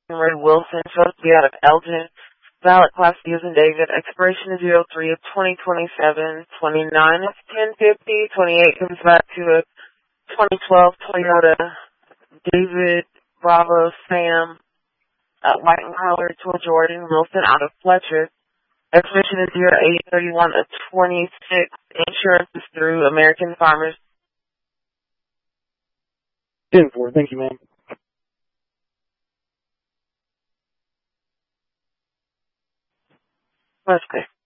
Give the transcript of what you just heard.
Ray Wilson, supposed to be out of Elgin. Valid class using David. Expiration is 03 of 2027. 29 of 1050. 28 comes back to a 2012 Toyota David Bravo Sam, white and color, to a Jordan Wilson out of Fletcher. Expiration is 0831 of 26. Insurance is through American Farmers. 10-4. Thank you, ma'am. That's good.